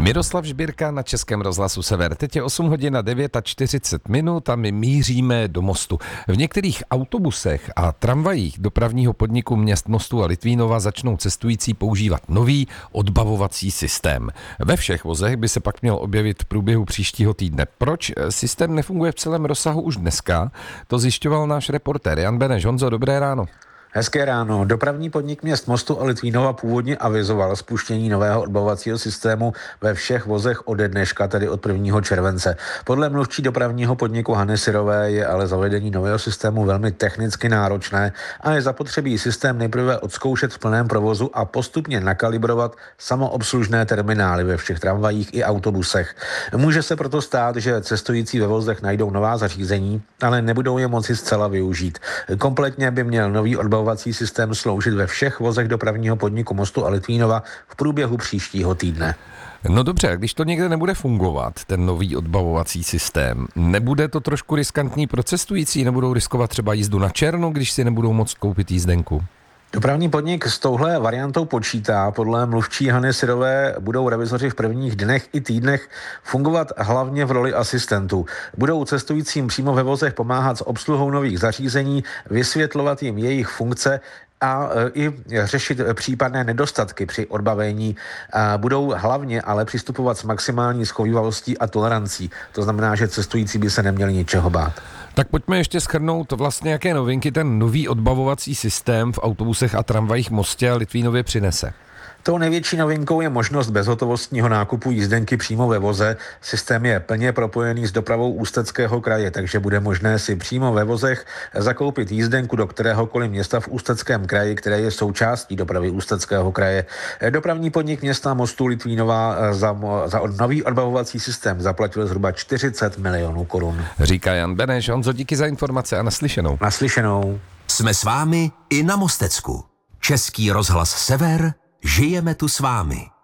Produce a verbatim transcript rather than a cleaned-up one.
Miroslav Žbírka na Českém rozhlasu Sever. Teď je osm hodin a čtyřicet devět minut a my míříme do Mostu. V některých autobusech a tramvajích dopravního podniku měst Mostu a Litvínova začnou cestující používat nový odbavovací systém. Ve všech vozech by se pak měl objevit v průběhu příštího týdne. Proč systém nefunguje v celém rozsahu už dneska? To zjišťoval náš reportér Jan Beneš. Honzo, dobré ráno. Hezké ráno. Dopravní podnik měst Mostu a Litvínova původně avizoval spuštění nového odbavovacího systému ve všech vozech ode dneška, tedy od prvního července. Podle mluvčí dopravního podniku Hany Syrové je ale zavedení nového systému velmi technicky náročné a je zapotřebí systém nejprve odzkoušet v plném provozu a postupně nakalibrovat samoobslužné terminály ve všech tramvajích i autobusech. Může se proto stát, že cestující ve vozech najdou nová zařízení, ale nebudou je moci zcela využít. Kompletně by měl nový odbavovací systém sloužit ve všech vozech dopravního podniku Mostu a Litvínova v průběhu příštího týdne. No dobře, a když to někde nebude fungovat, ten nový odbavovací systém, nebude to trošku riskantní pro cestující? Nebudou riskovat třeba jízdu na černo, když si nebudou moct koupit jízdenku? Dopravní podnik s touhle variantou počítá. Podle mluvčí Hany Syrové budou revizoři v prvních dnech i týdnech fungovat hlavně v roli asistentů. Budou cestujícím přímo ve vozech pomáhat s obsluhou nových zařízení, vysvětlovat jim jejich funkce a i řešit případné nedostatky při odbavení. Budou hlavně ale přistupovat s maximální schovívavostí a tolerancí. To znamená, že cestující by se neměli ničeho bát. Tak pojďme ještě shrnout vlastně, jaké novinky ten nový odbavovací systém v autobusech a tramvajích Mostě a Litvínově přinese. Tou největší novinkou je možnost bezhotovostního nákupu jízdenky přímo ve voze. Systém je plně propojený s dopravou Ústeckého kraje, takže bude možné si přímo ve vozech zakoupit jízdenku do kteréhokoliv města v Ústeckém kraji, které je součástí dopravy Ústeckého kraje. Dopravní podnik města Mostu Litvínova za, za nový odbavovací systém zaplatil zhruba čtyřicet milionů korun. Říká Jan Beneš. Honzo, díky za informace a naslyšenou. Naslyšenou. Jsme s vámi i na Mostecku. Český rozhlas Sever. Žijeme tu s vámi.